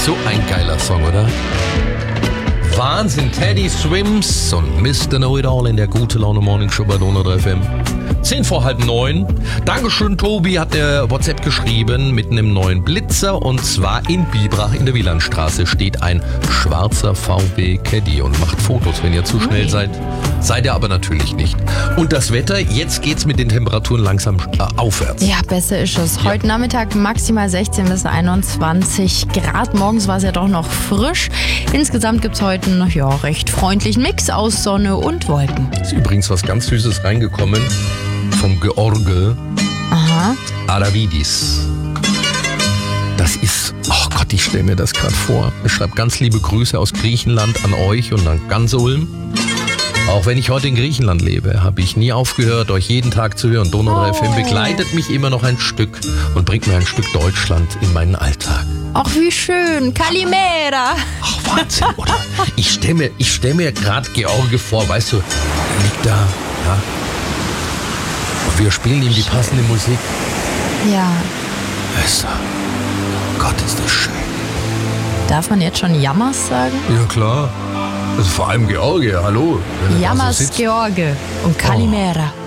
So ein geiler Song, oder? Wahnsinn, Teddy Swims und Mr. Know-It-All in der Gute Laune Morning Show bei Donau 3 FM. 8:10. Dankeschön, Tobi hat der WhatsApp geschrieben mit einem neuen Blitzer, und zwar in Biberach in der Wielandstraße steht ein schwarzer VW Caddy und macht Fotos. Wenn ihr zu schnell seid, seid ihr aber natürlich nicht. Und das Wetter, jetzt geht's mit den Temperaturen langsam aufwärts. Ja, besser ist es. Heute Nachmittag maximal 16 bis 21 Grad. Morgens war es ja doch noch frisch. Insgesamt gibt's heute einen recht freundlichen Mix aus Sonne und Wolken. Ist übrigens was ganz Süßes reingekommen vom George Aravidis. Das ist, oh Gott, ich stelle mir das gerade vor. Er schreibt ganz liebe Grüße aus Griechenland an euch und an ganz Ulm. Auch wenn ich heute in Griechenland lebe, habe ich nie aufgehört, euch jeden Tag zu hören. Donau 3 FM begleitet mich immer noch ein Stück und bringt mir ein Stück Deutschland in meinen Alltag. Ach, wie schön. Kalimera. Ach, Wahnsinn, oder? Ich stell mir gerade George vor, weißt du, der liegt da, ja. Und wir spielen ihm die passende Musik. Ja. Weißt du, Gott, ist das schön. Darf man jetzt schon Jammers sagen? Ja, klar. Also vor allem George, hallo. Jammers, George und Kalimera.